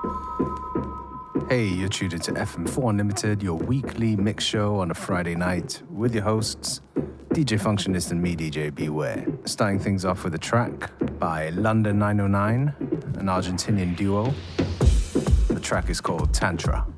Hey, you're tuned into FM4 Unlimited, your weekly mix show on a Friday night with your hosts, DJ Functionist and me, DJ Beware. Starting things off with a track by London 909, an Argentinian duo. The track is called Tantra.